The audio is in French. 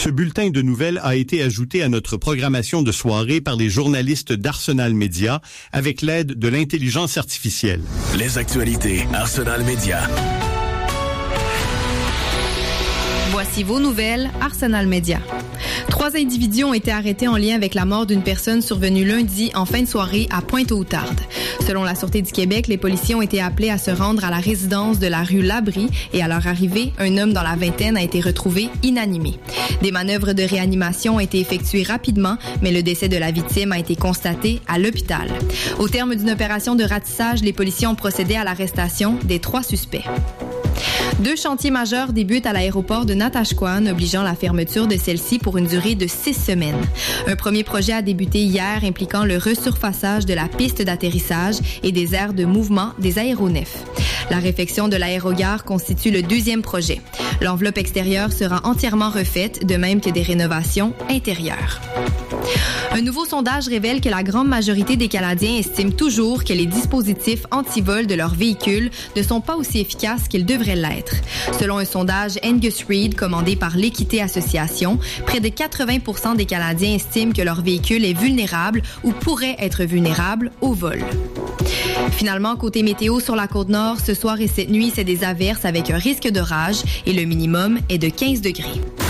Ce bulletin de nouvelles a été ajouté à notre programmation de soirée par les journalistes d'Arsenal Média avec l'aide de l'intelligence artificielle. Les actualités Arsenal Média. Voici vos nouvelles, Arsenal Média. 3 individus ont été arrêtés en lien avec la mort d'une personne survenue lundi en fin de soirée à Pointe-aux-Outardes. Selon la Sûreté du Québec, les policiers ont été appelés à se rendre à la résidence de la rue Labrie et à leur arrivée, un homme dans la vingtaine a été retrouvé inanimé. Des manœuvres de réanimation ont été effectuées rapidement, mais le décès de la victime a été constaté à l'hôpital. Au terme d'une opération de ratissage, les policiers ont procédé à l'arrestation des 3 suspects. 2 chantiers majeurs débutent à l'aéroport de Natashquan, obligeant la fermeture de celle-ci pour une durée de 6 semaines. Un premier projet a débuté hier, impliquant le resurfaçage de la piste d'atterrissage et des aires de mouvement des aéronefs. La réfection de l'aérogare constitue le 2e projet. L'enveloppe extérieure sera entièrement refaite, de même que des rénovations intérieures. Un nouveau sondage révèle que la grande majorité des Canadiens estiment toujours que les dispositifs anti-vol de leurs véhicules ne sont pas aussi efficaces qu'ils devraient l'être. Selon un sondage Angus Reid commandé par l'Équité Association, près de 80% des Canadiens estiment que leur véhicule est vulnérable ou pourrait être vulnérable au vol. Finalement, côté météo sur la Côte-Nord, ce soir et cette nuit, c'est des averses avec un risque d'orage et le minimum est de 15 degrés.